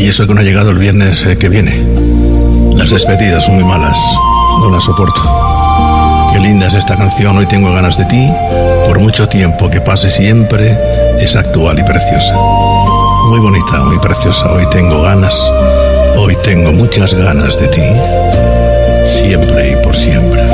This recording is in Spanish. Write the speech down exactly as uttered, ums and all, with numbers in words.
Y eso que no ha llegado el viernes eh, que viene. Las despedidas son muy malas, no las soporto. Qué linda es esta canción, Hoy tengo ganas de ti. Por mucho tiempo que pase siempre, es actual y preciosa. Muy bonita, muy preciosa. Hoy tengo ganas, hoy tengo muchas ganas de ti. Siempre y por siempre.